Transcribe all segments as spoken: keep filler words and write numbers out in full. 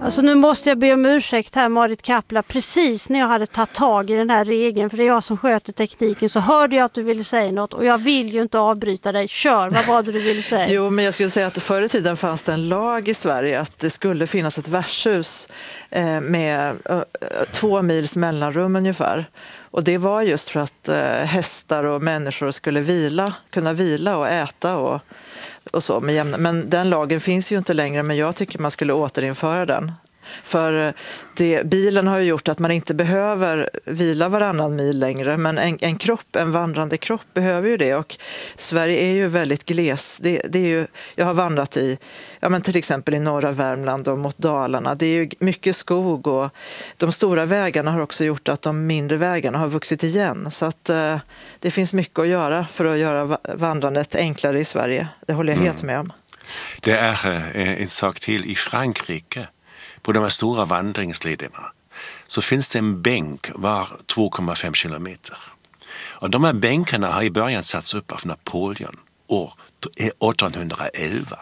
Alltså nu måste jag be om ursäkt här, Marit Kapla. Precis när jag hade tagit tag i den här regeln, för det är jag som sköter tekniken, så hörde jag att du ville säga något och jag vill ju inte avbryta dig. Kör, vad var det du ville säga? Jo, men jag skulle säga att förr i tiden fanns det en lag i Sverige att det skulle finnas ett värdshus eh, med eh, två mils mellanrum ungefär. Och det var just för att eh, hästar och människor skulle vila, kunna vila och äta och, och så med jämna. Men den lagen finns ju inte längre, men jag tycker man skulle återinföra den. För det, bilen har ju gjort att man inte behöver vila varannan mil längre, men en, en kropp, en vandrande kropp behöver ju det, och Sverige är ju väldigt gles. Det, det är ju, jag har vandrat i, ja men till exempel i norra Värmland och mot Dalarna. Det är ju mycket skog, och de stora vägarna har också gjort att de mindre vägarna har vuxit igen. Så att eh, det finns mycket att göra för att göra vandrandet enklare i Sverige. Det håller jag helt med om. Det är eh, en sak till i Frankrike. På de här stora vandringslederna så finns det en bänk var två komma fem kilometer. Och de här bänkarna har i början satts upp av Napoleon år åttahundraelva.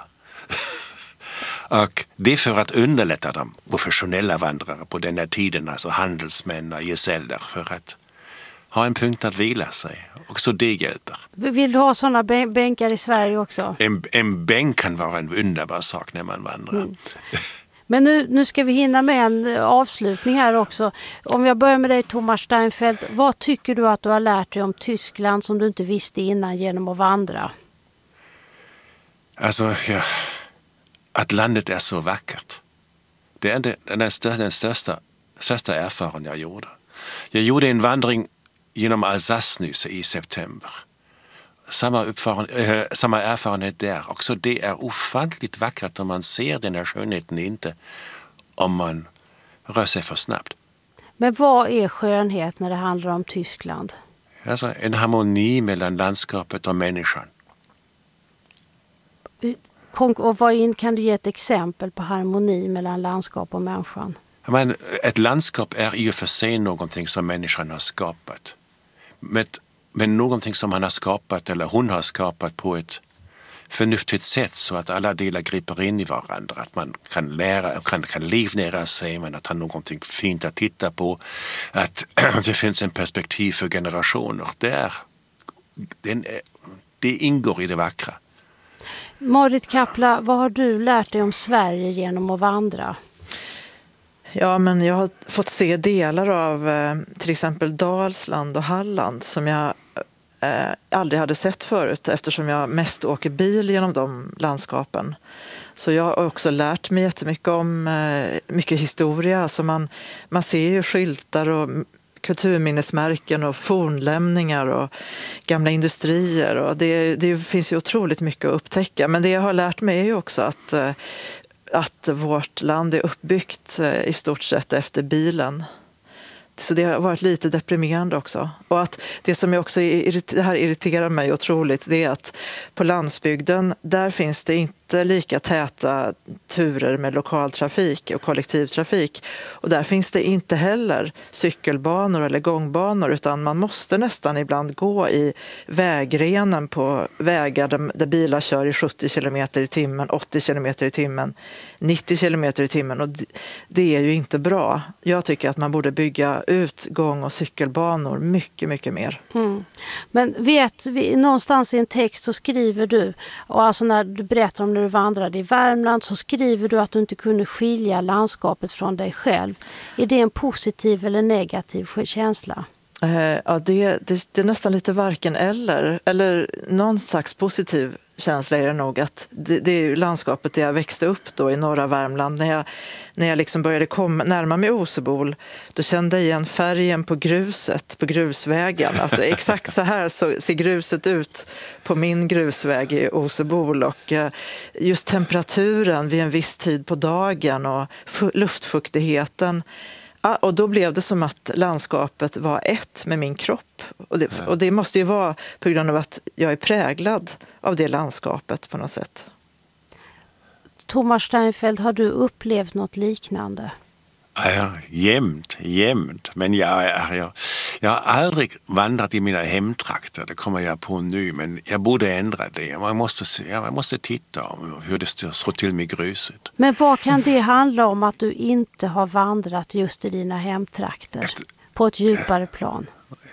Och det är för att underlätta de professionella vandrare på den här tiden, alltså handelsmän och gesäller, för att ha en punkt att vila sig. Och så det hjälper. Vill du ha sådana bänkar i Sverige också? En, en bänk kan vara en underbar sak när man vandrar. Mm. Men nu, nu ska vi hinna med en avslutning här också. Om jag börjar med dig, Thomas Steinfeldt. Vad tycker du att du har lärt dig om Tyskland som du inte visste innan genom att vandra? Alltså, ja, att landet är så vackert. Det är den, den, största, den största, största erfarenheten jag gjorde. Jag gjorde en vandring genom Alsace nu i september. Samma, äh, samma erfarenhet där. Också det är ofantligt vackert om man ser den här skönheten, inte om man rör sig för snabbt. Men vad är skönhet när det handlar om Tyskland? Alltså en harmoni mellan landskapet och människan. Och vad in, kan du ge ett exempel på harmoni mellan landskap och människan? Men ett landskap är i och för sig någonting som människan har skapat. Men Men någonting som han har skapat eller hon har skapat på ett förnuftigt sätt, så att alla delar griper in i varandra. Att man kan lära, kan, kan livnära sig, men att ha någonting fint att titta på. Att det finns en perspektiv för generationer. Det, är, det, det ingår i det vackra. Marit Kapla, vad har du lärt dig om Sverige genom att vandra? Ja, men jag har fått se delar av eh, till exempel Dalsland och Halland som jag eh, aldrig hade sett förut, eftersom jag mest åker bil genom de landskapen. Så jag har också lärt mig jättemycket om eh, mycket historia. Alltså man, man ser ju skyltar och kulturminnesmärken och fornlämningar och gamla industrier. Och det, det finns ju otroligt mycket att upptäcka. Men det jag har lärt mig är ju också att eh, att vårt land är uppbyggt i stort sett efter bilen. Så det har varit lite deprimerande också. Och att det som också det här irriterar mig otroligt, det är att på landsbygden, där finns det inte lika täta turer med lokaltrafik och kollektivtrafik. Och där finns det inte heller cykelbanor eller gångbanor, utan man måste nästan ibland gå i vägrenen på vägar där, där bilar kör i sjuttio kilometer i timmen, åttio kilometer i timmen, nittio kilometer i timmen. Och det, det är ju inte bra. Jag tycker att man borde bygga ut gång- och cykelbanor mycket, mycket mer. Mm. Men vet vi, någonstans i en text så skriver du, och alltså när du berättar om när du vandrade i Värmland, så skriver du att du inte kunde skilja landskapet från dig själv. Är det en positiv eller negativ känsla? Eh, ja, det, det, det är nästan lite varken eller. Eller någon slags positiv känsla är det nog. Att det, det är ju landskapet där jag växte upp då i norra Värmland. När jag, när jag liksom började komma, närma mig Osebol, då kände jag igen färgen på gruset, på grusvägen. Alltså exakt så här så ser gruset ut på min grusväg i Osebol. Och eh, just temperaturen vid en viss tid på dagen och fu- luftfuktigheten. Ja, och då blev det som att landskapet var ett med min kropp. Och det, och det måste ju vara på grund av att jag är präglad av det landskapet på något sätt. Thomas Steinfeldt, har du upplevt något liknande? Ja, jämt, jämt. Men jag, jag, jag har aldrig vandrat i mina hemtrakter, det kommer jag på nu, men jag borde ändra det. Man måste, se, jag måste titta om hur det står till med gruset. Men vad kan det handla om att du inte har vandrat just i dina hemtrakter Efter... på ett djupare plan?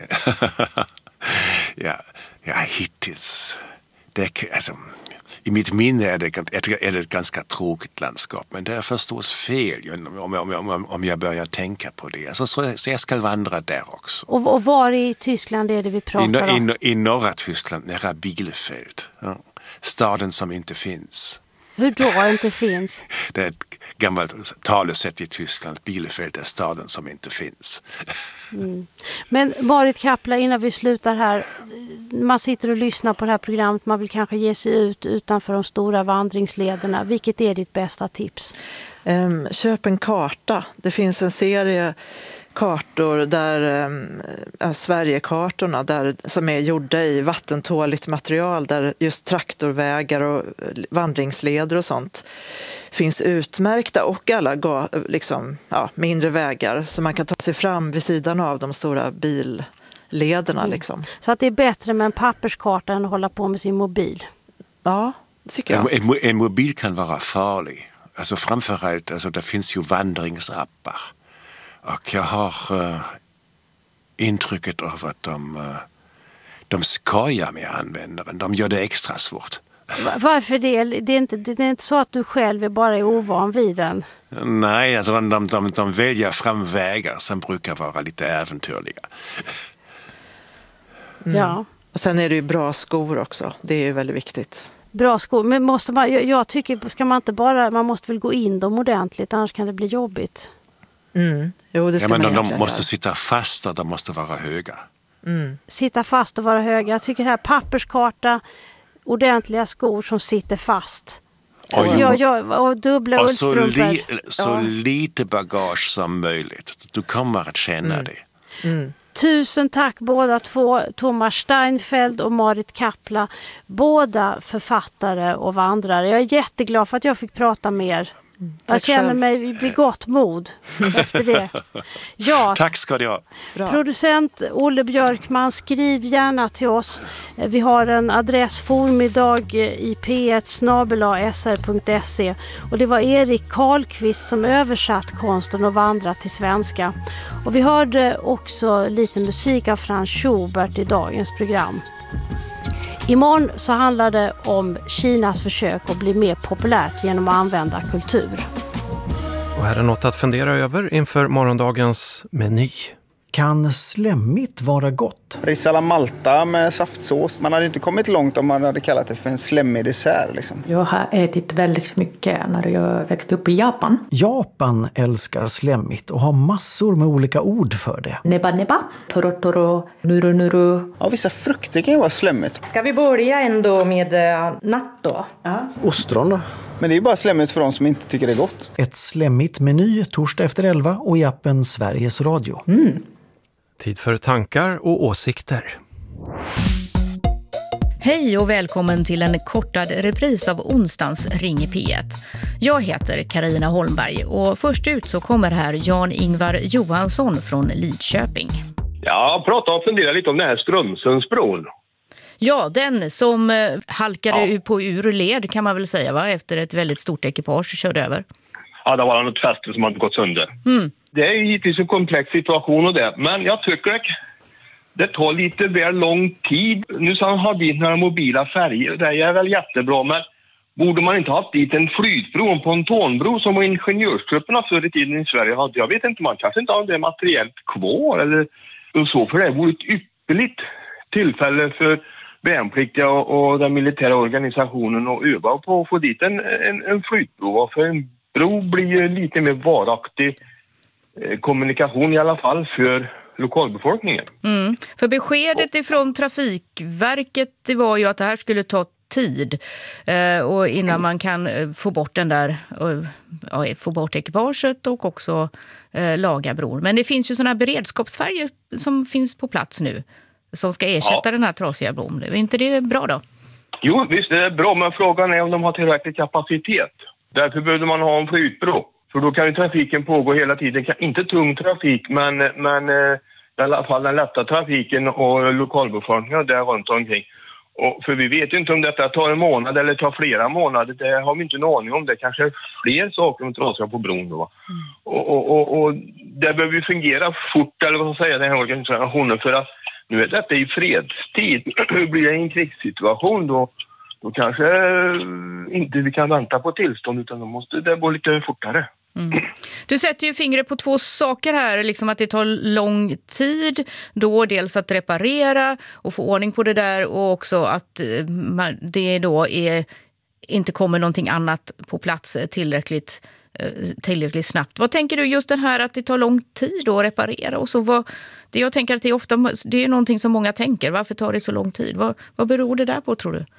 ja, ja, hittills. Det, alltså, i mitt minne är det, är det ett ganska tråkigt landskap, men det är förstås fel om, om, om, om jag börjar tänka på det. Alltså, så, så jag ska vandra där också. Och, och var i Tyskland är det vi pratar I, om? I, i norra Tyskland, nära Bielefeld. Ja. Staden som inte finns. Hur då inte finns? Det är ett gammalt talesätt i Tyskland. Bielefeld är staden som inte finns. Mm. Men Marit Kappla, innan vi slutar här. Man sitter och lyssnar på det här programmet. Man vill kanske ge sig ut utanför de stora vandringslederna. Vilket är ditt bästa tips? Um, köp en karta. Det finns en serie kartor där äh, Sverigekartorna där, som är gjorda i vattentåligt material, där just traktorvägar och vandringsleder och sånt finns utmärkta, och alla ga, liksom, ja, mindre vägar så man kan ta sig fram vid sidan av de stora billederna. Mm. Liksom. Så att det är bättre med en papperskarta än att hålla på med sin mobil? Ja, det tycker jag. En, en mobil kan vara farlig. Alltså framförallt, alltså, det finns ju vandringsappar. Och jag har uh, intrycket av att de, uh, de skojar med användaren. De gör det extra svårt. Varför det? Det är inte, det är inte så att du själv är bara är ovan vid den? Nej, alltså de, de, de, de väljer fram vägar som brukar vara lite äventyrliga. Mm. Ja. Och sen är det ju bra skor också. Det är ju väldigt viktigt. Bra skor. Men måste man, jag, jag tycker, ska man inte bara, man måste väl gå in dem ordentligt, annars kan det bli jobbigt. Mm. Jo, det ska ja, men man de, de måste göra. sitta fast och de måste vara höga. Mm. Sitta fast och vara höga. Jag tycker det här papperskarta, ordentliga skor som sitter fast. Alltså jag, jag, och dubbla och ullstrumpor. så, li, så ja. lite bagage som möjligt. Du kommer att känna mm. det. Mm. Tusen tack båda två, Thomas Steinfeld och Marit Kappla. Båda författare och vandrare. Jag är jätteglad för att jag fick prata med er. Jag Tack känner själv. mig vid gott mod efter det. Ja. Tack ska du ha. Bra. Producent Olle Björkman, skriv gärna till oss. Vi har en adress formiddag i p ett snabel-a s r punkt se, och det var Erik Karlqvist som översatt Konsten att vandra till svenska. Och vi hörde också lite musik av Franz Schubert i dagens program. Imorgon så handlar det om Kinas försök att bli mer populärt genom att använda kultur. Och här är något att fundera över inför morgondagens meny. Kan slemmigt vara gott? Ris alla Malta med saftsås. Man hade inte kommit långt om man hade kallat det för en slemmig dessert. Liksom. Jag har ätit väldigt mycket när jag växte upp i Japan. Japan älskar slemmigt och har massor med olika ord för det. Neba neba, toro toro, nuru nuru. Ja, vissa frukter kan ju vara slemmigt. Ska vi börja ändå med uh, natto? Ja. Ostron då? Men det är bara slemmigt för de som inte tycker det är gott. Ett slemmigt meny torsdag efter elva och i appen Sveriges Radio. Mm. Tid för tankar och åsikter. Hej och välkommen till en kortad repris av onsdagens Ring i P ett. Jag heter Carina Holmberg och först ut så kommer här Jan-Ingvar Johansson från Lidköping. Ja, prata och fundera lite om den här Strömsundsbron. Ja, den som eh, halkade ja. på ur led kan man väl säga, va? Efter ett väldigt stort ekipage körde över. Ja, det var något fäste som hade gått sönder. Mm. Det är givetvis en komplex situation och det, men jag tycker att det tar lite väl lång tid. Nu så har dit några mobila färger, det är väl jättebra, men borde man inte ha haft dit en flytbro, en pontonbro som ingenjörstrupperna förr i tiden i Sverige hade? Jag vet inte, man kanske inte har det materiellt kvar eller så, för det vore ett ypperligt tillfälle för värnpliktiga och, och den militära organisationen att öva på att få dit en, en, en flytbro. För en bro blir ju lite mer varaktig eh, kommunikation i alla fall för lokalbefolkningen. Mm. För beskedet ifrån Trafikverket det var ju att det här skulle ta tid eh, och innan man kan eh, få bort den där eh, ja, få bort ekipaget och också eh, laga bron. Men det finns ju sådana beredskapsfärger som finns på plats nu som ska ersätta ja. den här trasiga bron. Är inte det bra då? Jo, visst det är bra, men frågan är om de har tillräcklig kapacitet. Därför behöver man ha en flytbro. För då kan ju trafiken pågå hela tiden. Inte tung trafik, men, men eh, i alla fall den lätta trafiken och lokalbefolkningen där runt omkring. Och, för vi vet ju inte om detta tar en månad eller tar flera månader. Det har vi inte en aning om. Det kanske är fler saker som trasar på bron då. Mm. Och, och, och, och det behöver ju fungera fort, eller vad man säger, den här organisationen. För att nu är detta i fredstid. Blir det en krigssituation då, då kanske inte vi kan vänta på tillstånd, utan då måste det gå lite fortare. Mm. Du sätter ju fingret på två saker här, liksom att det tar lång tid då, dels att reparera och få ordning på det där, och också att det då är, inte kommer någonting annat på plats tillräckligt, tillräckligt snabbt. Vad tänker du just den här att det tar lång tid att reparera och så? Vad, det jag tänker att det är ofta, det är någonting som många tänker, varför tar det så lång tid? Vad, vad beror det där på, tror du?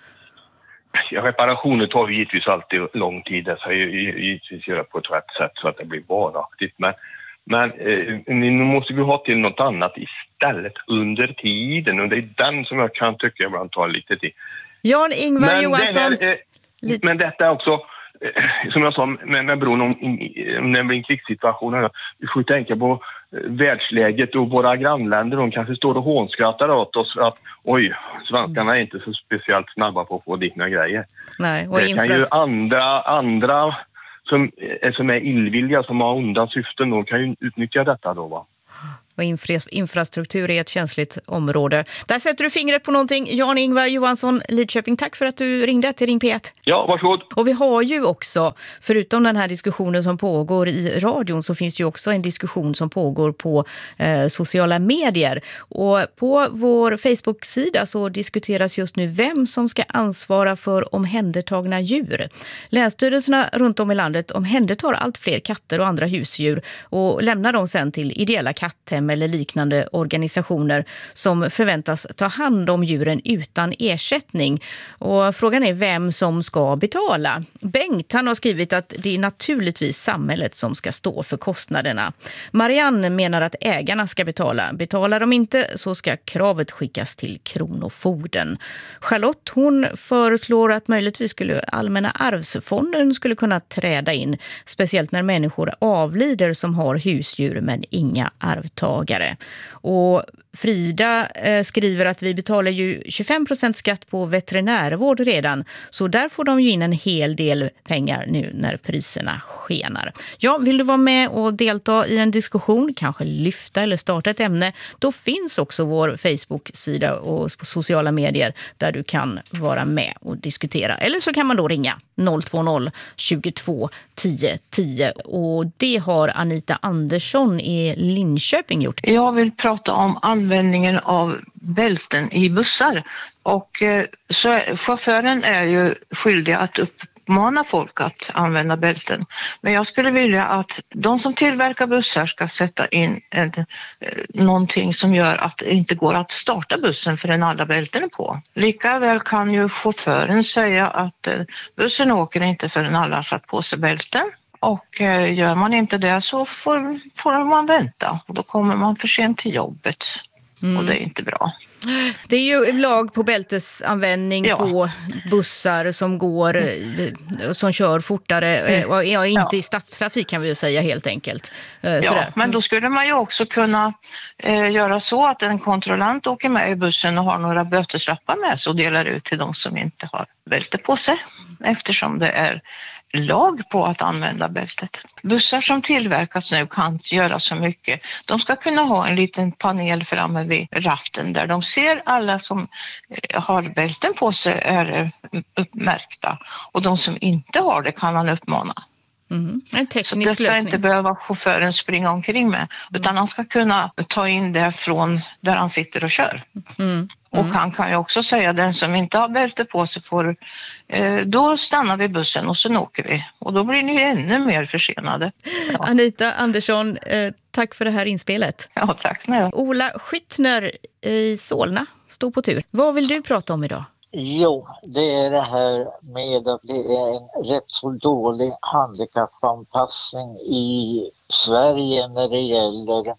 Ja, reparationer tar ju givetvis alltid lång tid. Det ska ju givetvis göra på ett rätt sätt så att det blir varaktigt. Men, men eh, nu måste vi ha till något annat istället under tiden. Och det är den som jag kan tycka ibland tar lite tid. Jan-Ingvar men Johansson. Det här, eh, men detta är också, eh, som jag sa med, med bron, om, om det blir en krigssituation. Vi får tänka på världsläget och våra grannländer, de kanske står och hånskrattar åt oss att oj, svenskarna är inte så speciellt snabba på att få dina grejer. Nej, och det infra... kan ju andra, andra som, som är illvilliga, som har onda syften, de kan ju utnyttja detta då, va? Och infra- infrastruktur är ett känsligt område. Där sätter du fingret på någonting. Jan-Ingvar Johansson, Lidköping, tack för att du ringde till Ring P ett. Ja, varsågod. Och vi har ju också, förutom den här diskussionen som pågår i radion, så finns ju också en diskussion som pågår på eh, sociala medier. Och på vår Facebook-sida så diskuteras just nu vem som ska ansvara för omhändertagna djur. Länsstyrelserna runt om i landet omhändertar allt fler katter och andra husdjur och lämnar dem sen till ideella katthem eller liknande organisationer som förväntas ta hand om djuren utan ersättning. Och frågan är vem som ska betala. Bengt, han har skrivit att det är naturligtvis samhället som ska stå för kostnaderna. Marianne menar att ägarna ska betala. Betalar de inte så ska kravet skickas till Kronofogden. Charlotte, hon föreslår att möjligtvis skulle Allmänna arvsfonden skulle kunna träda in, speciellt när människor avlider som har husdjur men inga arvtagare. Och Frida eh, skriver att vi betalar ju tjugofem procent skatt på veterinärvård redan, så där får de ju in en hel del pengar nu när priserna skenar. Ja, vill du vara med och delta i en diskussion, kanske lyfta eller starta ett ämne, då finns också vår Facebook-sida och på sociala medier där du kan vara med och diskutera. Eller så kan man då ringa noll två noll tjugotvå tio tio, och det har Anita Andersson i Linköping gjort. Jag vill prata om användningen av bälten i bussar, och eh, så chauffören är ju skyldig att uppmana folk att använda bälten. Men jag skulle vilja att de som tillverkar bussar ska sätta in en, eh, någonting som gör att det inte går att starta bussen förrän alla bälten är på. Lika väl kan ju chauffören säga att eh, bussen åker inte förrän alla har satt på sig bälten. Och eh, gör man inte det så får, får man vänta, och då kommer man för sent till jobbet. Mm. Och det är inte bra. Det är ju lag på bältesanvändning ja. på bussar som går, mm. som kör fortare. Mm. Och ja, inte ja. i stadstrafik kan vi ju säga helt enkelt. Sådär. Ja, men då skulle man ju också kunna eh, göra så att en kontrollant åker med i bussen och har några böteslappar med sig och delar ut till de som inte har bälte på sig. Eftersom det är lag på att använda bältet. Bussar som tillverkas nu kan inte göra så mycket. De ska kunna ha en liten panel framme vid ratten där de ser alla som har bälten på sig är uppmärkta. Och de som inte har det kan man uppmana. Mm. En teknisk så det ska lösning. Inte behöva chauffören springa omkring med, utan han ska kunna ta in det från där han sitter och kör. Mm. Mm. Och han kan ju också säga den som inte har bälte på sig får, eh, då stannar vi bussen och sen åker vi. Och då blir ni ännu mer försenade. Ja. Anita Andersson, eh, tack för det här inspelet. Ja, tack. Nej. Ola Skyttner i Solna står på tur. Vad vill du prata om idag? Jo, det är det här med att det är en rätt så dålig handikappanpassning i Sverige när det gäller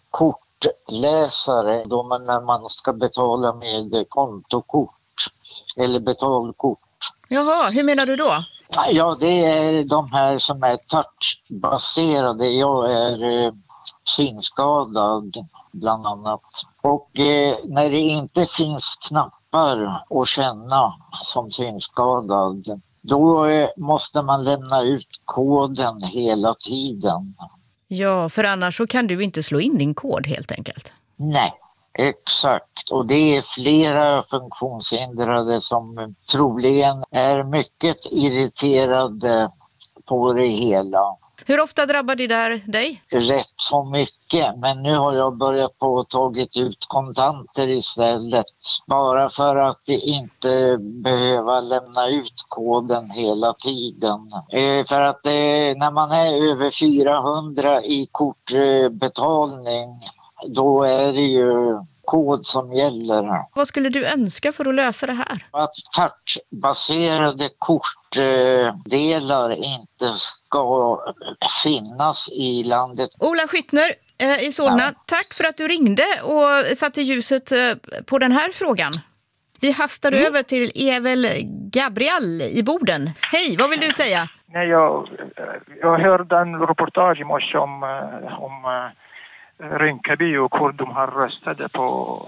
kortläsare. Då man, när man ska betala med kontokort eller betalkort. Jaha, hur menar du då? Ja, det är de här som är touchbaserade. Jag är eh, synskadad bland annat. Och eh, när det inte finns knappar att känna som synskadad, då eh, måste man lämna ut koden hela tiden. Ja, för annars så kan du inte slå in din kod helt enkelt. Nej, exakt. Och det är flera funktionshindrade som troligen är mycket irriterade på det hela. Hur ofta drabbar det där dig? Rätt så mycket, men nu har jag börjat på att tagit ut kontanter istället. Bara för att inte behöva lämna ut koden hela tiden. Eh, för att eh, när man är över fyrahundra i kortbetalning, då är det ju kod som gäller. Vad skulle du önska för att lösa det här? Att touchbaserade kortdelar inte ska finnas i landet. Ola Skyttner eh, i Solna, ja. Tack för att du ringde och satte ljuset eh, på den här frågan. Vi hastar mm. över till Evel Gabriel i Boden. Hej, vad vill du säga? Nej, jag, jag hörde en reportage i morse om, om Rinkeby och hur de har röstat på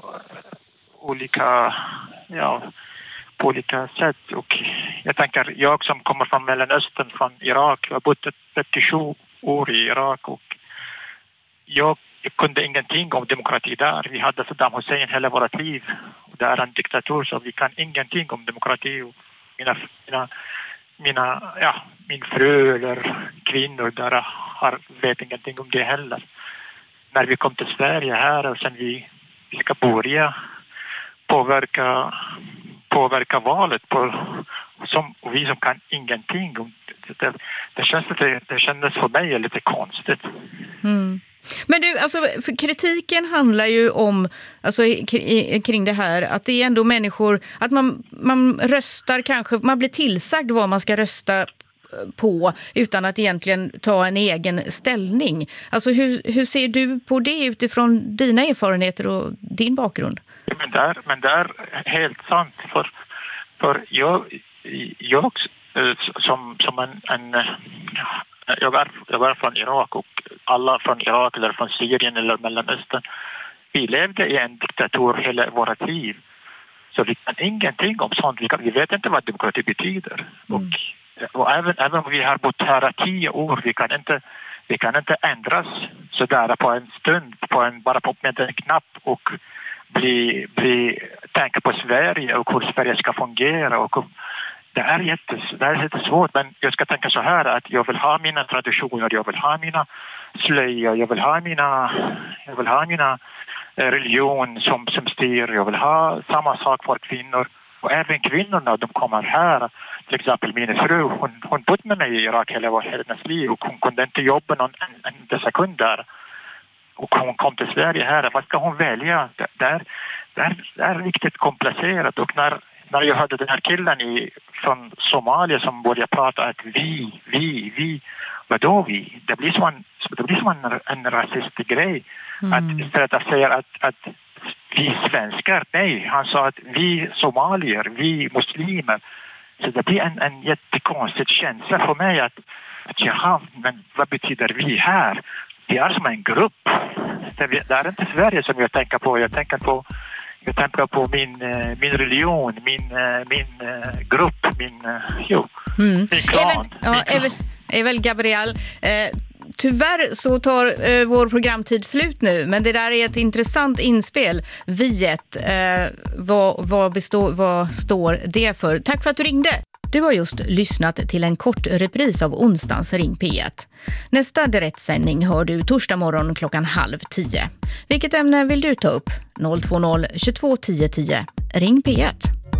olika, ja, på olika sätt. Och jag tänker, jag som kommer från Mellanöstern, från Irak, jag har bott trettiosju år i Irak och jag kunde ingenting om demokrati där. Vi hade Saddam Hussein hela vårt liv. Det är en diktatur, så vi kan ingenting om demokrati. Och mina, mina, mina, ja, min fru eller kvinnor där har, vet ingenting om det heller. När vi kom till Sverige här och sen vi, vi ska börja påverka, påverka valet på, som, och vi som kan ingenting om det, det, känns lite, det kändes för mig lite konstigt. Mm. Men du, alltså, för kritiken handlar ju om, alltså, kring det här, att det är ändå människor, att man, man röstar kanske, man blir tillsagd vad man ska rösta på utan att egentligen ta en egen ställning. Alltså hur, hur ser du på det utifrån dina erfarenheter och din bakgrund? Men där, men det är helt sant, för, för jag, jag som, som en, en jag, är, jag är från Irak och alla från Irak eller från Syrien eller Mellanöstern, vi levde i en diktatur hela vårt liv, så vi kan ingenting om sånt, vi, kan, vi vet inte vad demokrati betyder. Mm. och Och även, även om vi har bott här tio år, vi kan inte, vi kan inte ändras sådär på en stund, på en, bara på med en knapp och bli, bli, tänka på Sverige och hur Sverige ska fungera. Och, det, är jättes, det är jättesvårt, men jag ska tänka så här att jag vill ha mina traditioner, jag vill ha mina slöjor, jag vill ha mina, jag vill ha mina religion som, som styr, jag vill ha samma sak för kvinnor. Och även kvinnorna, de kommer här. Till exempel min fru, hon, hon bodde med mig i Irak hela hennes liv och hon kunde inte jobba någon en, en sekund där. Och hon kom till Sverige här. Vad ska hon välja? Det, det, är, det, är, det är riktigt komplicerat. Och när, när jag hörde den här killen i, från Somalia som började prata att vi, vi, vi. Vadå vi? Det blir som en, det blir som en, en rasistisk grej. Mm. Att istället att säga att, att vi svenskar, nej. Han sa att vi somalier, vi muslimer. Så det blir en, en jättekonstig känsla för mig att, att jaha, men vad betyder vi här? Vi är som en grupp. Det, det är inte Sverige som jag tänker på. Jag tänker på, jag tänker på min, min religion, min, min grupp, min, jo, mm. min klan. Evel, ja, Evel, Evel Gabriel, eh, tyvärr så tar eh, vår programtid slut nu, men det där är ett intressant inspel. Viet, eh, vad, vad, består, vad står det för? Tack för att du ringde. Du har just lyssnat till en kort repris av onsdagens Ring P ett. Nästa direktsändning hör du torsdag morgon klockan halv tio. Vilket ämne vill du ta upp? noll två noll tjugotvå tio tio. Ring P ett.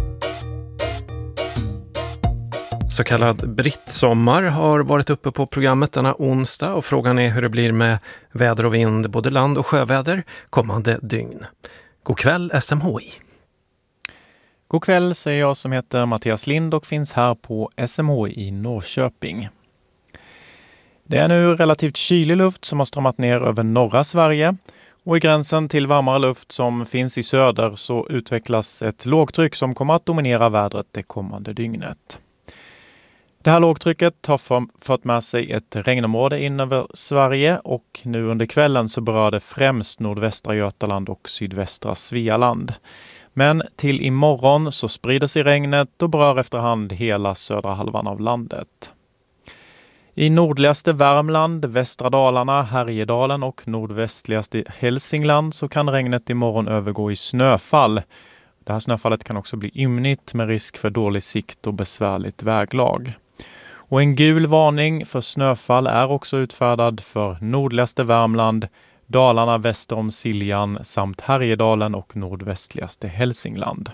Så kallad brittsommar har varit uppe på programmet denna onsdag och frågan är hur det blir med väder och vind, både land- och sjöväder, kommande dygn. God kväll S M H I. God kväll säger jag som heter Mattias Lind och finns här på S M H I i Norrköping. Det är nu relativt kylig luft som har strömmat ner över norra Sverige och i gränsen till varmare luft som finns i söder så utvecklas ett lågtryck som kommer att dominera vädret det kommande dygnet. Det här lågtrycket har fört med sig ett regnområde in över Sverige och nu under kvällen så berör det främst nordvästra Götaland och sydvästra Svealand. Men till imorgon så sprider sig regnet och berör efterhand hela södra halvan av landet. I nordligaste Värmland, västra Dalarna, Härjedalen och nordvästligaste Hälsingland så kan regnet imorgon övergå i snöfall. Det här snöfallet kan också bli ymnigt med risk för dålig sikt och besvärligt väglag. Och en gul varning för snöfall är också utfärdad för nordligaste Värmland, Dalarna väster om Siljan samt Härjedalen och nordvästligaste Hälsingland.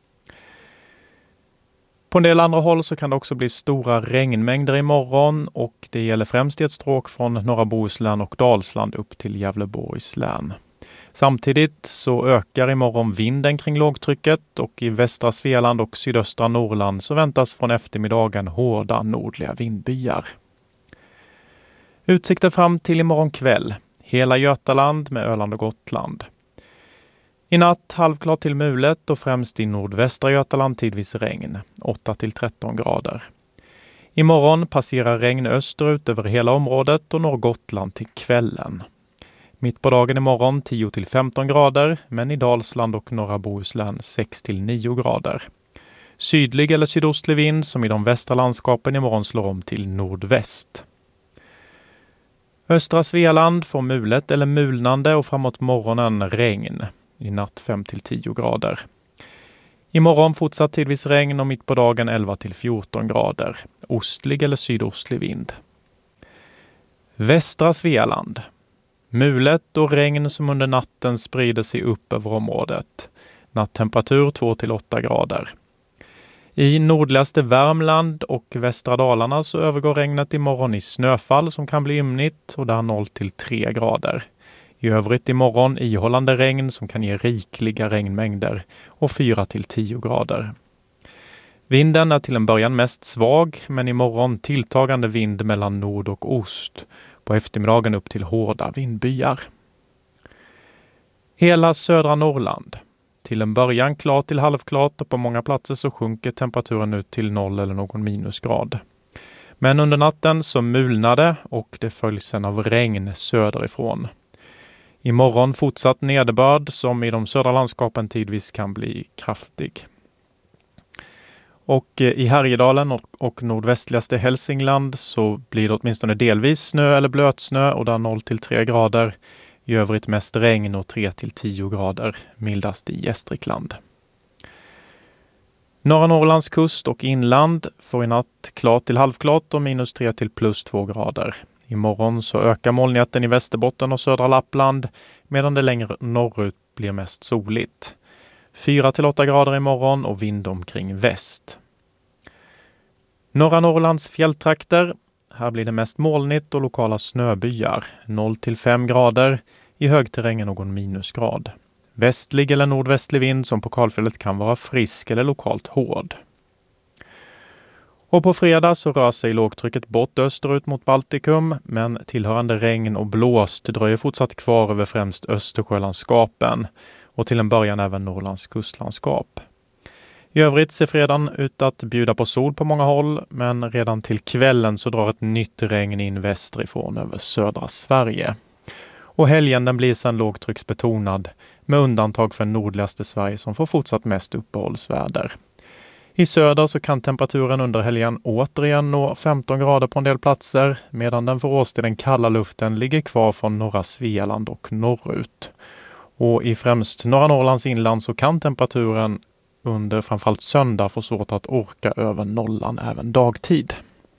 På en del andra håll så kan det också bli stora regnmängder imorgon och det gäller främst i ett stråk från norra Bohuslän och Dalsland upp till Gävleborgs län. Samtidigt så ökar imorgon vinden kring lågtrycket och i västra Svealand och sydöstra Norrland så väntas från eftermiddagen hårda nordliga vindbyar. Utsikter fram till imorgon kväll. Hela Götaland med Öland och Gotland. I natt halvklart till mulet och främst i nordvästra Götaland tidvis regn, åtta till tretton grader. Imorgon passerar regn österut över hela området och når Gotland till kvällen. Mitt på dagen imorgon tio till femton grader, men i Dalsland och norra Bohuslän sex till nio grader. Sydlig eller sydostlig vind som i de västra landskapen imorgon slår om till nordväst. Östra Svealand får mulet eller mulnande och framåt morgonen regn. I natt fem till tio grader. Imorgon fortsatt tidvis regn och mitt på dagen elva till fjorton grader. Ostlig eller sydostlig vind. Västra Svealand. Mulet och regn som under natten sprider sig upp över området. Nattemperatur två till åtta grader. I nordligaste Värmland och västra Dalarna så övergår regnet imorgon i snöfall som kan bli ymnigt och där noll till tre grader. I övrigt imorgon ihållande regn som kan ge rikliga regnmängder och fyra till tio grader. Vinden är till en början mest svag men imorgon tilltagande vind mellan nord och ost. På eftermiddagen upp till hårda vindbyar. Hela södra Norrland. Till en början klart till halvklart och på många platser så sjunker temperaturen ut till noll eller någon minusgrad. Men under natten så mulnade och det följs sen av regn söderifrån. Imorgon fortsatt nederbörd som i de södra landskapen tidvis kan bli kraftig. Och i Härjedalen och, och nordvästligaste Hälsingland så blir det åtminstone delvis snö eller blötsnö och där noll till tre grader. I övrigt mest regn och tre till tio grader, mildast i Gästrikland. Norra Norrlands kust och inland får i natt klart till halvklart och minus tre till plus två grader. Imorgon så ökar molnigheten i Västerbotten och södra Lappland medan det längre norrut blir mest soligt. fyra till åtta grader imorgon och vind omkring väst. Norra Norrlands fjälltrakter. Här blir det mest molnigt och lokala snöbyar. noll till fem grader. I högterrängen någon minusgrad. Västlig eller nordvästlig vind som på kalfället kan vara frisk eller lokalt hård. Och på fredag så rör sig lågtrycket bort österut mot Baltikum, men tillhörande regn och blåst dröjer fortsatt kvar över främst Östersjölandskapen och till en början även Norrlands kustlandskap. I övrigt ser fredagen ut att bjuda på sol på många håll, men redan till kvällen så drar ett nytt regn in västerifrån över södra Sverige. Och helgen den blir sedan lågtrycksbetonad, med undantag för nordligaste Sverige som får fortsatt mest uppehållsväder. I söder så kan temperaturen under helgen återigen nå femton grader på en del platser, medan den för oss till den kalla luften ligger kvar från norra Svealand och norrut. Och i främst norra Norrlands inland så kan temperaturen under framförallt söndag få svårt att orka över nollan även dagtid.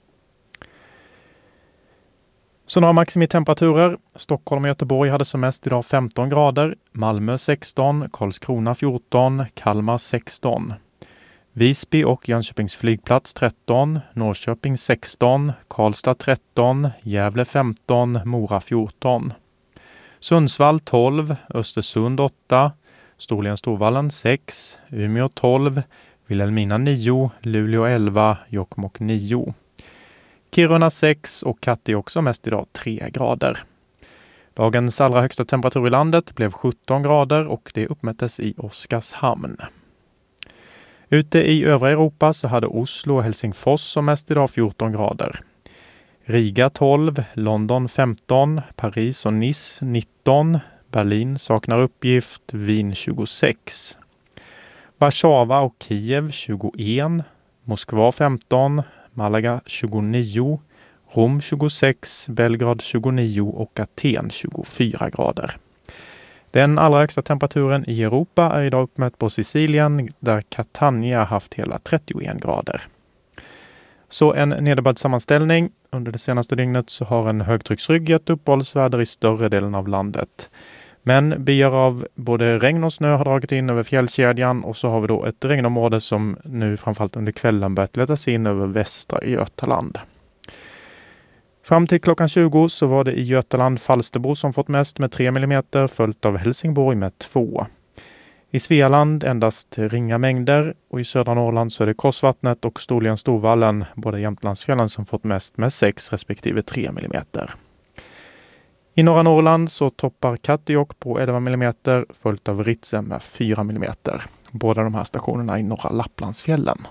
Så några maximitemperaturer. Stockholm och Göteborg hade som mest idag femton grader, Malmö sexton, Karlskrona fjorton, Kalmar sexton. Visby och Jönköpings flygplats tretton, Norrköping sexton, Karlstad tretton, Gävle femton, Mora fjorton. Sundsvall tolv, Östersund åtta, Storlien Storvallen sex, Umeå tolv, Vilhelmina nio, Luleå elva, Jokkmokk nio. Kiruna sex och Kattö också mest idag tre grader. Dagens allra högsta temperatur i landet blev sjutton grader och det uppmättes i Oskarshamn. Ute i övriga Europa så hade Oslo och Helsingfors som mest idag fjorton grader. Riga tolv, London femton, Paris och Nice nitton, Berlin saknar uppgift, Wien tjugosex. Warszawa och Kiev tjugoen, Moskva femton, Malaga tjugonio, Rom tjugosex, Belgrad tjugonio och Aten tjugofyra grader. Den allra högsta temperaturen i Europa är idag uppmätt på Sicilien där Catania haft hela trettioen grader. Så en nederbördssammanställning. Under det senaste dygnet så har en högtrycksrygg gett uppehållsväder i större delen av landet. Men byar av både regn och snö har dragit in över fjällkedjan och så har vi då ett regnområde som nu framförallt under kvällen börjat leta sig in över västra Götaland. Fram till klockan tjugo så var det i Götaland Falsterbo som fått mest med tre millimeter följt av Helsingborg med två. I Svealand endast ringa mängder och i södra Norrland så är det Korsvattnet och Storlien Storvallen, båda Jämtlandsfjällen som fått mest med sex respektive tre millimeter. I norra Norrland så toppar Kattejock på elva millimeter följt av Ritsem med fyra millimeter. Båda de här stationerna i norra Lapplandsfjällen.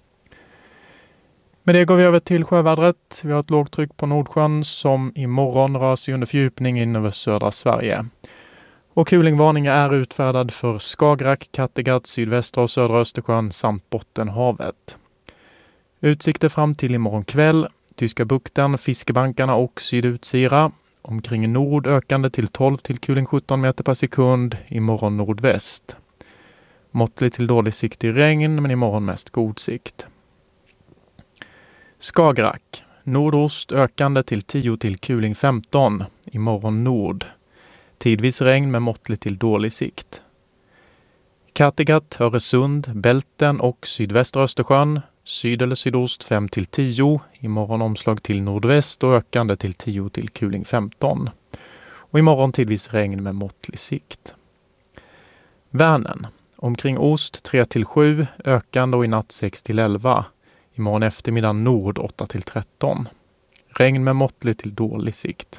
Med det går vi över till sjövädret. Vi har ett lågtryck på Nordsjön som imorgon rör sig under fördjupning in över södra Sverige. Och kulingvarning är utfärdad för Skagerrak, Kattegatt, sydvästra och södra Östersjön samt Bottenhavet. Utsikter fram till imorgon kväll. Tyska bukten, Fiskebankarna och Sydutsira. Omkring nord ökande till tolv till kuling sjutton meter per sekund. Imorgon nordväst. Måttlig till dålig sikt i regn men imorgon mest god sikt. Skagerrak. Nordost ökande till tio till kuling femton. Imorgon nord. Tidvis regn med måttlig till dålig sikt. Kattegatt, Öresund, Bälten och sydvästra Östersjön. Syd eller sydost fem till tio. Imorgon omslag till nordväst och ökande till tio till kuling femton. Och imorgon tidvis regn med måttlig sikt. Vänern. Omkring ost tre till sju. Ökande och i natt sex till elva. Imorgon eftermiddag nord åtta till tretton. Regn med måttlig till dålig sikt.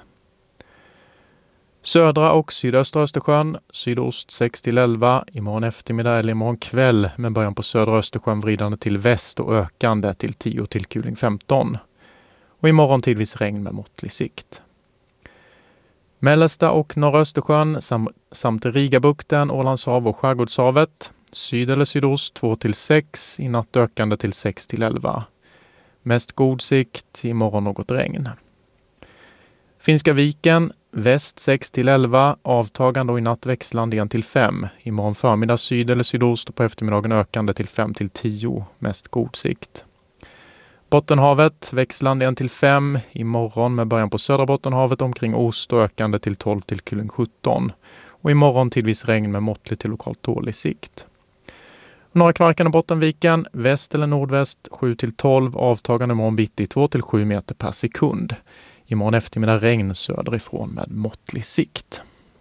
Södra och sydöstra Östersjön, sydost sex till elva, imorgon eftermiddag eller imorgon kväll med början på södra Östersjön vridande till väst och ökande till tio till kuling femton. Och imorgon tidvis regn med måttlig sikt. Mellersta och norra Östersjön sam- samt Rigabukten, Ålandshav och Skärgårdshavet, syd eller sydost två till sex, i natt ökande till sex till elva. Mest god sikt, imorgon något regn. Finska viken, väst sex till elva, avtagande och i natt växlande en till fem. Imorgon förmiddag syd eller sydost och på eftermiddagen ökande till fem till tio, mest god sikt. Bottenhavet, växlande en till fem, imorgon med början på södra Bottenhavet omkring ost och ökande till tolv till kuling sjutton. Och imorgon tidvis regn med måttlig till lokalt dålig sikt. Norra Kvarken och Bottenviken, väst eller nordväst sju till tolv, avtagande imorgon bitti två till sju meter per sekund. Imorgon eftermiddag regn söderifrån med måttlig sikt.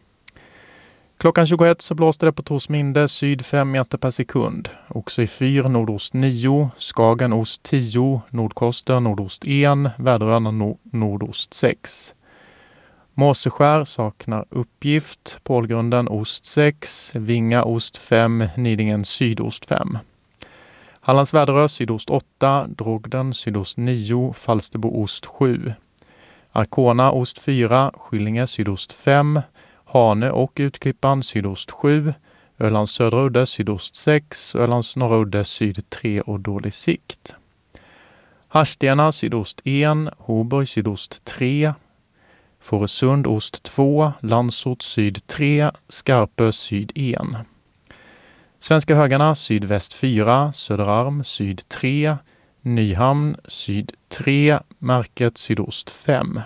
Klockan tjugoett så blåste det på Torsminde syd fem meter per sekund. Också i fyr nordost nio, Skagen ost tio, Nordkoster nordost ett, Väderöarna no- nordost sex. Måseskär saknar uppgift, Pålgrunden ost sex, Vinga ost fem, Nidingen sydost fem. Hallands Väderö sydost åtta, Drogden sydost nio, Falsterbo ost sju. Arkona ost fyra, Skillinge sydost fem, Hane och Utklippan sydost sju, Ölands södra udde sydost sex, Ölands norra udde syd tre och dålig sikt. Harstena sydost ett, Hoborg sydost tre, Fårösund ost två, Landsort syd tre, Skarpö syd ett. Svenska högarna sydväst fyra, Söderarm syd tre, Nyhamn syd tre, Märket sydost fem.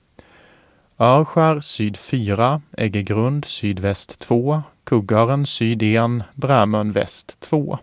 Örskär syd fyra, Äggegrund sydväst två, Kuggaren syd ett, Brämön väst två.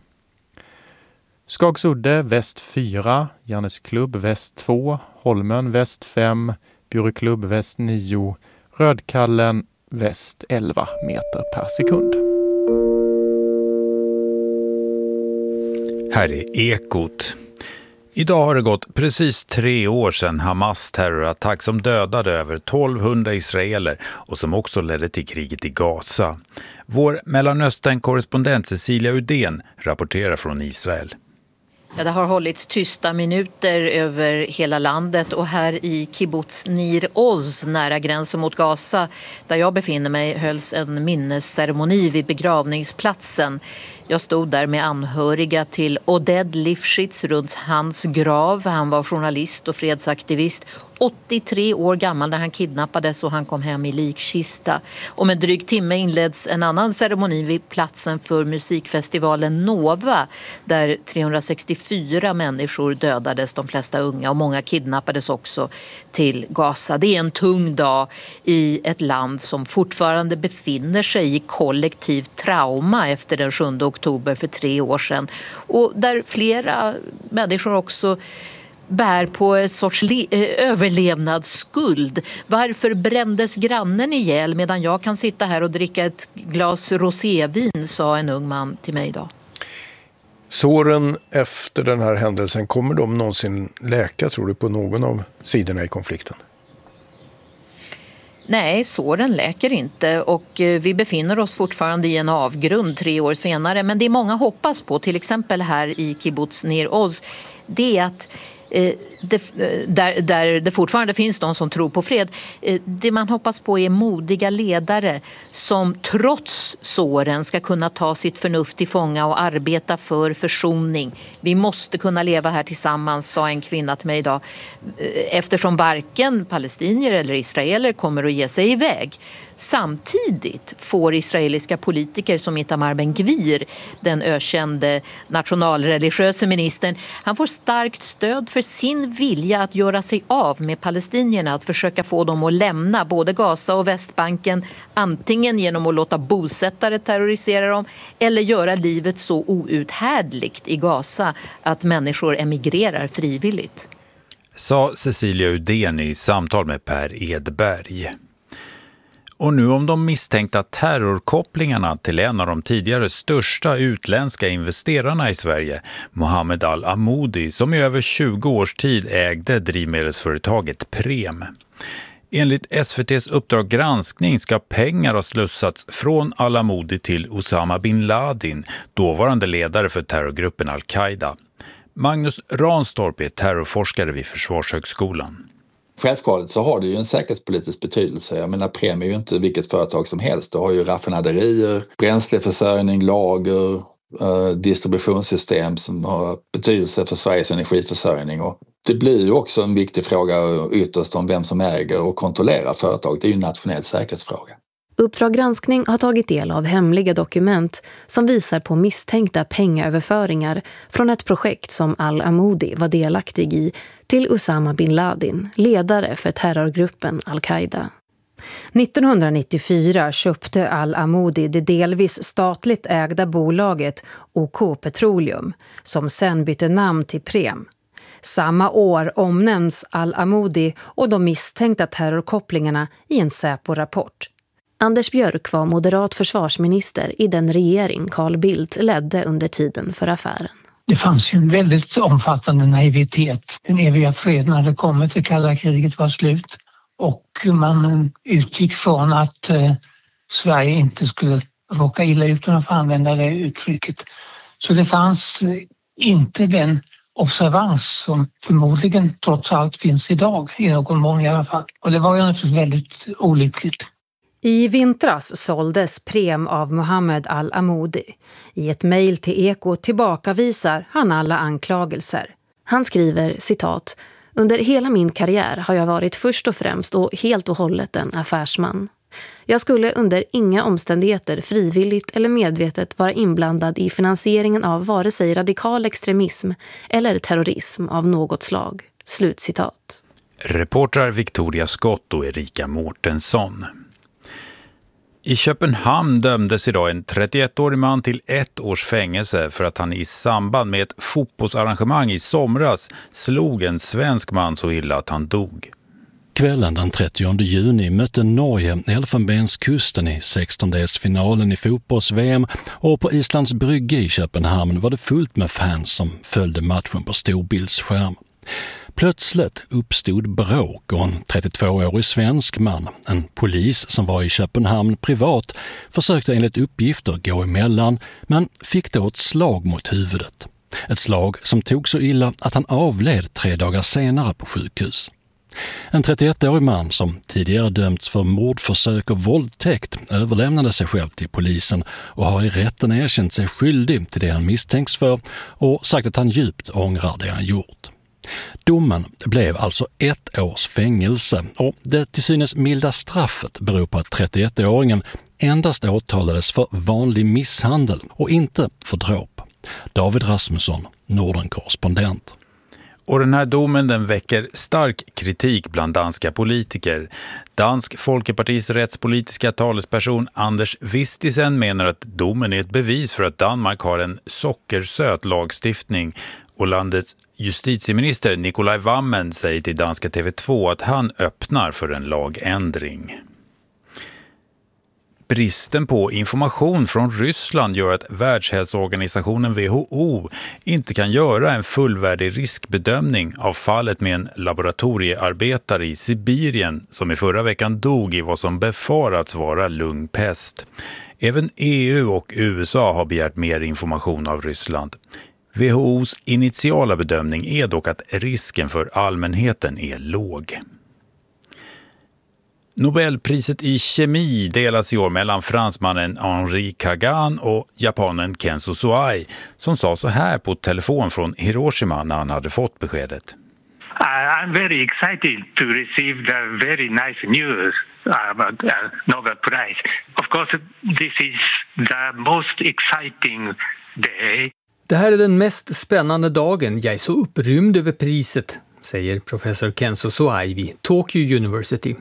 Skagsudde väst fyra, Janesklubb väst två, Holmön väst fem, Bjureklubb väst nio, Rödkallen väst elva meter per sekund. Här är Ekot. Idag har det gått precis tre år sedan Hamas terrorattack som dödade över tolvhundra israeler och som också ledde till kriget i Gaza. Vår Mellanöstern-korrespondent Cecilia Udén rapporterar från Israel. Ja, det har hållits tysta minuter över hela landet och här i kibbutz Nir Oz nära gränsen mot Gaza där jag befinner mig hölls en minnesceremoni vid begravningsplatsen. Jag stod där med anhöriga till Oded Lifshitz runt hans grav. Han var journalist och fredsaktivist. åttiotre år gammal när han kidnappades och han kom hem i likkista. Om en dryg timme inleds en annan ceremoni vid platsen för musikfestivalen Nova där trehundrasextiofyra människor dödades, de flesta unga, och många kidnappades också till Gaza. Det är en tung dag i ett land som fortfarande befinner sig i kollektivt trauma efter den sjunde oktober för tre år sedan och där flera människor också bär på ett sorts le- överlevnadsskuld. Varför brändes grannen ihjäl medan jag kan sitta här och dricka ett glas rosévin, sa en ung man till mig idag. Såren efter den här händelsen, kommer de någonsin läka, tror du, på någon av sidorna i konflikten? Nej, såren läker inte och vi befinner oss fortfarande i en avgrund tre år senare. Men det många hoppas på, till exempel här i kibbutz Nir Oz, det är att eh, det, där, där det fortfarande finns de som tror på fred. Eh, det man hoppas på är modiga ledare som trots såren ska kunna ta sitt förnuft i fånga och arbeta för försoning. Vi måste kunna leva här tillsammans, sa en kvinna till mig idag. Eftersom varken palestinier eller israeler kommer att ge sig iväg. Samtidigt får israeliska politiker som Itamar Ben-Gvir, den ökände nationalreligiösa ministern, han får starkt stöd för sin vilja att göra sig av med palestinierna, att försöka få dem att lämna både Gaza och Västbanken, antingen genom att låta bosättare terrorisera dem eller göra livet så outhärdligt i Gaza att människor emigrerar frivilligt. Sa Cecilia Udén i samtal med Per Edberg. Och nu om de misstänkta terrorkopplingarna till en av de tidigare största utländska investerarna i Sverige, Mohammed Al-Amoudi, som i över tjugo års tid ägde drivmedelsföretaget Prem. Enligt S V T:s Uppdrag granskning ska pengar ha slussats från Al-Amoudi till Osama bin Laden, dåvarande ledare för terrorgruppen Al-Qaida. Magnus Ranstorp är terrorforskare vid Försvarshögskolan. Självklart så har det ju en säkerhetspolitisk betydelse. Jag menar, Prem är ju inte vilket företag som helst. Det har ju raffinaderier, bränsleförsörjning, lager, eh, distributionssystem som har betydelse för Sveriges energiförsörjning. Och det blir ju också en viktig fråga ytterst om vem som äger och kontrollerar företag. Det är ju en nationell säkerhetsfråga. Uppdrag granskning har tagit del av hemliga dokument som visar på misstänkta pengaöverföringar från ett projekt som Al-Amoudi var delaktig i till Osama bin Laden, ledare för terrorgruppen Al-Qaida. nittonhundranittiofyra köpte Al-Amoudi det delvis statligt ägda bolaget OK Petroleum, som sen bytte namn till Prem. Samma år omnämns Al-Amoudi och de misstänkta terrorkopplingarna i en Säpo-rapport. Anders Björk var moderat försvarsminister i den regering Carl Bildt ledde under tiden för affären. Det fanns ju en väldigt omfattande naivitet. Den eviga freden hade kommit, det kalla kriget var slut och man utgick från att eh, Sverige inte skulle råka illa ut, om man får använda det uttrycket. Så det fanns eh, inte den observans som förmodligen trots allt finns idag, i någon mån i alla fall. Och det var ju naturligtvis väldigt olyckligt. I vintras såldes Prem av Mohammed Al-Amoudi. I ett mejl till Eko tillbakavisar han alla anklagelser. Han skriver, citat, "Under hela min karriär har jag varit först och främst och helt och hållet en affärsman. Jag skulle under inga omständigheter frivilligt eller medvetet vara inblandad i finansieringen av vare sig radikal extremism eller terrorism av något slag." Slutcitat. Reportrar Victoria Skott och Erika Mårtensson. I Köpenhamn dömdes idag en trettioettårig man till ett års fängelse för att han i samband med ett fotbollsarrangemang i somras slog en svensk man så illa att han dog. Kvällen den trettionde juni mötte Norge Elfenbenskusten i sextondelsfinalen i fotbolls-V M och på Islands brygge i Köpenhamn var det fullt med fans som följde matchen på storbildsskärm. Plötsligt uppstod bråk och en trettiotvåårig svensk man, en polis som var i Köpenhamn privat, försökte enligt uppgifter gå emellan men fick då ett slag mot huvudet. Ett slag som tog så illa att han avled tre dagar senare på sjukhus. En trettioettårig man som tidigare dömts för mordförsök och våldtäkt överlämnade sig själv till polisen och har i rätten erkänt sig skyldig till det han misstänks för och sagt att han djupt ångrar det han gjort. Domen blev alltså ett års fängelse och det till synes milda straffet beror på att trettioettåringen endast åtalades för vanlig misshandel och inte för dråp. David Rasmusson, Norden-korrespondent. Och den här domen den väcker stark kritik bland danska politiker. Dansk Folkepartis rättspolitiska talesperson Anders Vistisen menar att domen är ett bevis för att Danmark har en sockersöt lagstiftning och landets justitieminister Nikolaj Wammen säger till danska T V två att han öppnar för en lagändring. Bristen på information från Ryssland gör att Världshälsoorganisationen W H O inte kan göra en fullvärdig riskbedömning av fallet med en laboratoriearbetare i Sibirien som i förra veckan dog i vad som befarats vara lungpest. Även E U och U S A har begärt mer information av Ryssland. W H O:s initiala bedömning är dock att risken för allmänheten är låg. Nobelpriset i kemi delas i år mellan fransmannen Henri Kagan och japanen Kenzo Suai som sa så här på telefon från Hiroshima när han hade fått beskedet. I'm very excited to receive the very nice news about the Nobel Prize. Of course, this is the most exciting day. Det här är den mest spännande dagen. Jag är så upprymd över priset, säger professor Kenzo Suai vid Tokyo University.